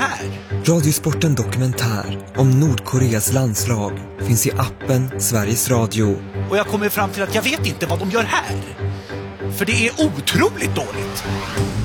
här? Radiosporten Dokumentär om Nordkoreas landslag finns i appen Sveriges Radio. Och jag kommer fram till att jag vet inte vad de gör här. För det är otroligt dåligt.